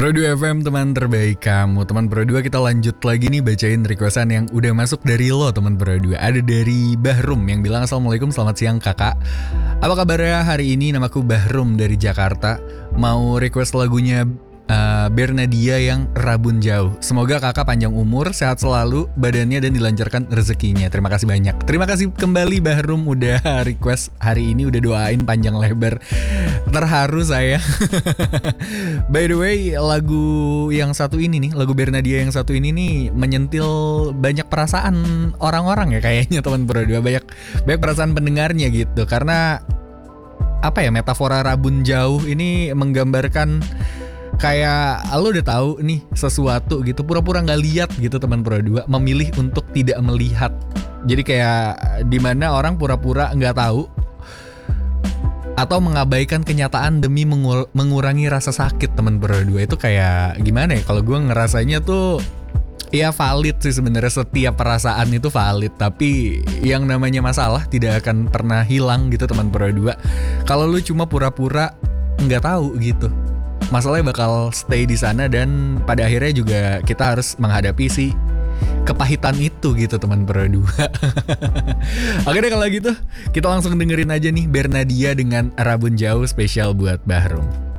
Pro 2 FM, teman terbaik kamu. Teman Pro 2, kita lanjut lagi nih bacain requestan yang udah masuk dari lo, teman Pro 2. Ada dari Bahrum yang bilang, "Assalamualaikum, selamat siang kakak. Apa kabarnya hari ini? Namaku Bahrum dari Jakarta. Mau request lagunya Bernadia yang Rabun Jauh. Semoga kakak panjang umur, sehat selalu, badannya dan dilancarkan rezekinya. Terima kasih banyak." Terima kasih kembali Bahrum udah request hari ini, udah doain panjang lebar. Terharu saya. By the way, lagu yang satu ini nih, lagu Bernadia yang satu ini nih menyentil banyak perasaan orang-orang ya kayaknya, teman Pro 2. Banyak perasaan pendengarnya gitu. Karena apa ya, metafora Rabun Jauh ini menggambarkan kayak lo udah tahu nih sesuatu gitu, pura-pura nggak lihat gitu, teman Pro 2, memilih untuk tidak melihat. Jadi kayak dimana orang pura-pura nggak tahu atau mengabaikan kenyataan demi mengurangi rasa sakit, teman Pro 2. Itu kayak gimana ya, kalau gue ngerasanya tuh ya valid sih sebenarnya. Setiap perasaan itu valid, tapi yang namanya masalah tidak akan pernah hilang gitu, teman Pro 2. Kalau lu cuma pura-pura nggak tahu gitu, masalahnya bakal stay di sana, dan pada akhirnya juga kita harus menghadapi si kepahitan itu gitu, teman Pro 2. Oke deh kalau gitu, kita langsung dengerin aja nih Bernadia dengan Rabun Jauh, spesial buat Bahrum.